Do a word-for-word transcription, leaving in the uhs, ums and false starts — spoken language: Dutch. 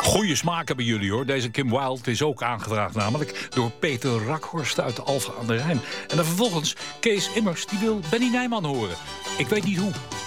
Goeie smaak hebben jullie, hoor. Deze Kim Wilde is ook aangevraagd, namelijk door Peter Rakhorst uit Alphen aan de Rijn. En dan vervolgens Kees Immers, die wil Benny Nijman horen. Ik weet niet hoe.